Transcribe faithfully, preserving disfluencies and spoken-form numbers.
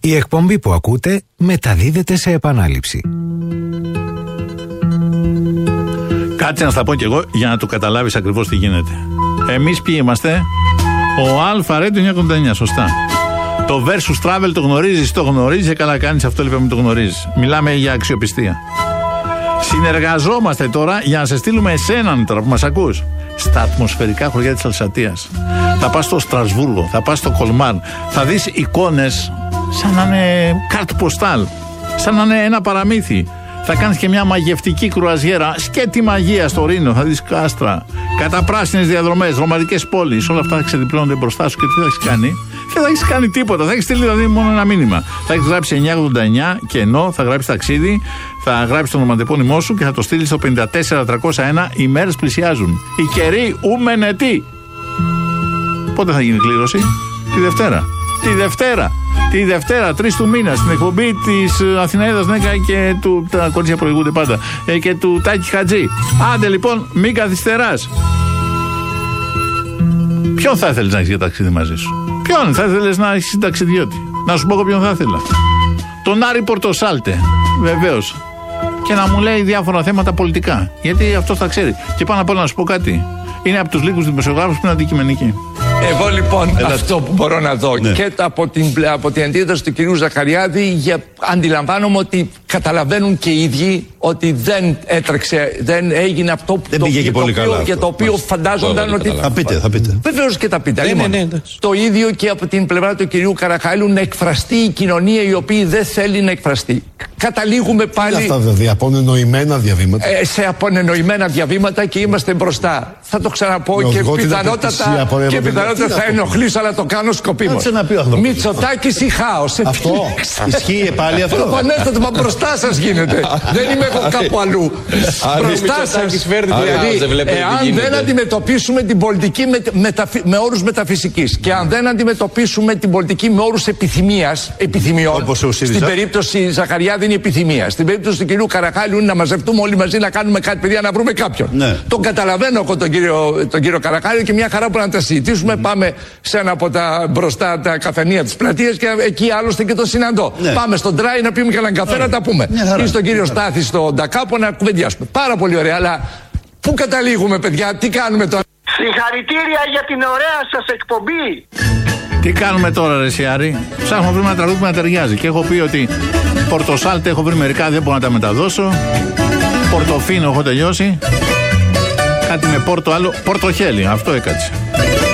Η εκπομπή που ακούτε μεταδίδεται σε επανάληψη. Κάτσε να στα πω κι εγώ για να το καταλάβεις ακριβώς τι γίνεται. Εμείς ποιοι είμαστε? Ο Αλφα Radio εννιακόσια ογδόντα εννιά, σωστά. Το Versus Travel το γνωρίζεις, το γνωρίζεις, καλά κάνεις, αυτό είπαμε, το γνωρίζεις. Μιλάμε για αξιοπιστία. Συνεργαζόμαστε τώρα για να σε στείλουμε εσέναν τώρα που μας ακούς στα ατμοσφαιρικά χωριά της Αλσατίας. Θα πας στο Στρασβούργο, θα πας στο Κολμάρ, θα δεις εικόνες σαν να είναι κάρτ ποστάλ, σαν να είναι ένα παραμύθι. Θα κάνεις και μια μαγευτική κρουαζιέρα, σκέτη μαγεία στο Ρήνο, θα δεις κάστρα, καταπράσινες διαδρομές, ρομαντικές πόλεις, όλα αυτά θα ξεδιπλώνονται μπροστά σου και τι θα έχεις κάνει? Δεν θα έχεις κάνει τίποτα, θα έχεις στείλει δηλαδή μόνο ένα μήνυμα. Θα έχεις γράψει εννιακόσια ογδόντα εννιά και ενώ θα γράψεις ταξίδι, θα γράψεις το ονοματεπώνυμό σου και θα το στείλεις στο πέντε τέσσερα τριακόσια ένα. Οι μέρες πλησιάζουν. Οι καιροί ούμενετοι. Πότε θα γίνει κλήρωση? Τη Δευτέρα. Τη Δευτέρα. Τη Δευτέρα, τρεις του μήνα, στην εκπομπή της Αθηναίδας Νέκα και του. Τα κορίτσια προηγούνται πάντα. Ε, και του Τάκη Χατζή. Άντε λοιπόν, μην καθυστεράς. Ποιον θα ήθελες να έχεις για ταξίδι μαζί σου? Ποιον θα ήθελες να έχεις ταξιδιώτη? Να σου πω εγώ ποιον θα ήθελα. Τον Άρη Πορτοσάλτε, βεβαίως. Και να μου λέει διάφορα θέματα πολιτικά. Γιατί αυτός τα ξέρει. Και πάνω απ' όλα να σου πω κάτι. Είναι από τους λίγους δημοσιογράφους που είναι αντικειμενικοί. Εγώ λοιπόν Έλα. αυτό που μπορώ να δω ναι. και από την, από την αντίδραση του κυρίου Ζαχαριάδη, για, αντιλαμβάνομαι ότι καταλαβαίνουν και οι ίδιοι ότι δεν έτρεξε, δεν έγινε αυτό που δεν το, πήγε και πολύ το, καλά οποίο, για το οποίο αυτό. φαντάζονταν ότι. Θα πείτε, θα πείτε. Βεβαίως και τα πείτε. Ναι, λοιπόν, ναι, ναι, το ίδιο και από την πλευρά του κυρίου Καραχαήλου, να εκφραστεί η κοινωνία η οποία δεν θέλει να εκφραστεί. Καταλήγουμε πάλι. Είναι αυτά δηλαδή, απονενοημένα διαβήματα. Ε, σε απονενοημένα διαβήματα και είμαστε μπροστά. Θα το ξαναπώ και πιθανότατα, και πιθανότατα θα ενοχλήσω, αλλά το κάνω σκοπίμως. Μητσοτάκης ή χάος. Αυτό ισχύει πάλι αυτό? Προφανέστατα, μα μπροστά σας γίνεται. Δεν είμαι εγώ κάπου αλλού. Μπροστά σας. Δηλαδή, εάν δεν αντιμετωπίσουμε την πολιτική με όρους μεταφυσικής και αν δεν αντιμετωπίσουμε την πολιτική με όρους επιθυμίας, επιθυμιών, στην περίπτωση Ζαχαριάδη είναι επιθυμία. Στην περίπτωση του κυρίου Καραχάλιου είναι να μαζευτούμε όλοι μαζί να κάνουμε κάτι, παιδιά, να βρούμε κάποιον. Ναι. Τον καταλαβαίνω εγώ τον κύριο, τον κύριο Καραχάλιο και μια χαρά που να τα συζητήσουμε. Mm. Πάμε σε ένα από τα μπροστά τα καφενεία της πλατείας και εκεί άλλωστε και το συναντώ. Ναι. Πάμε στον Τράι να πιούμε και έναν καφέ, να τα πούμε. Ναι, ή στον κύριο ναι, Στάθη στον Ντακάπο να κουβεντιάσουμε. Πάρα πολύ ωραία, αλλά πού καταλήγουμε, παιδιά, τι κάνουμε τώρα? Συγχαρητήρια για την ωραία σας εκπομπή. Τι κάνουμε τώρα, ρε Σιάρη? Ψάχνουμε να βρούμε ένα τραγούδι που να ταιριάζει. Και έχω πει ότι Πορτοσάλτε έχω βρει μερικά, δεν μπορώ να τα μεταδώσω. Πορτοφίνο έχω τελειώσει. Κάτι με πόρτο άλλο. Πορτοχέλι, αυτό έκατσε.